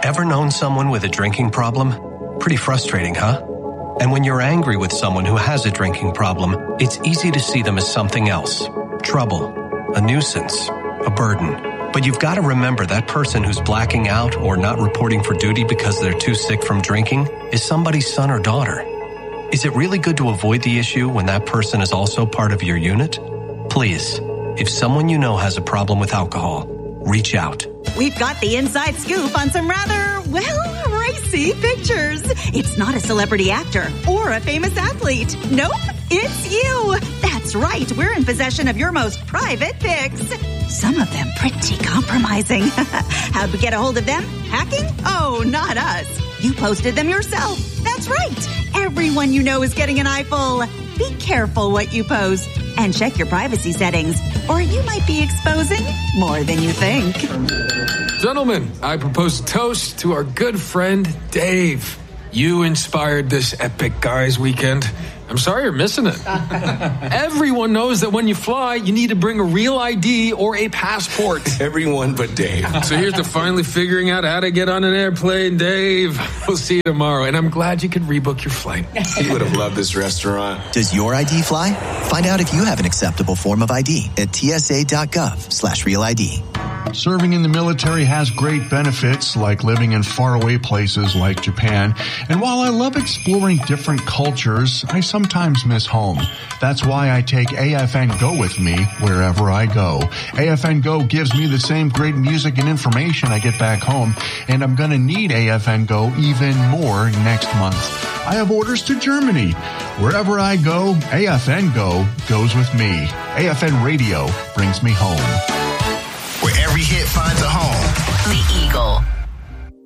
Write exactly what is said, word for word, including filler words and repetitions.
Ever known someone with a drinking problem? Pretty frustrating, huh? And when you're angry with someone who has a drinking problem, it's easy to see them as something else. Trouble, a nuisance, a burden. But you've got to remember that person who's blacking out or not reporting for duty because they're too sick from drinking is somebody's son or daughter. Is it really good to avoid the issue when that person is also part of your unit? Please, if someone you know has a problem with alcohol, reach out. We've got the inside scoop on some rather, well, racy pictures. It's not a celebrity actor or a famous athlete. Nope, it's you. That's right. We're in possession of your most private pics. Some of them pretty compromising. How'd we get a hold of them? Hacking? Oh, not us. You posted them yourself. That's right. Everyone you know is getting an eyeful. Be careful what you post and check your privacy settings, or you might be exposing more than you think. Gentlemen, I propose a toast to our good friend, Dave. You inspired this epic guys weekend. I'm sorry you're missing it. Everyone knows that when you fly, you need to bring a real I D or a passport. Everyone but Dave. So here's to finally figuring out how to get on an airplane, Dave. We'll see you tomorrow, and I'm glad you could rebook your flight. He would have loved this restaurant. Does your I D fly? Find out if you have an acceptable form of I D at tsa.gov slash real ID. Serving in the military has great benefits, like living in faraway places like Japan. And while I love exploring different cultures, I sometimes miss home. That's why I take A F N Go with me wherever I go. A F N Go gives me the same great music and information I get back home, and I'm going to need A F N Go even more next month. I have orders to Germany. Wherever I go, A F N Go goes with me. A F N Radio brings me home. Where every hit finds a home.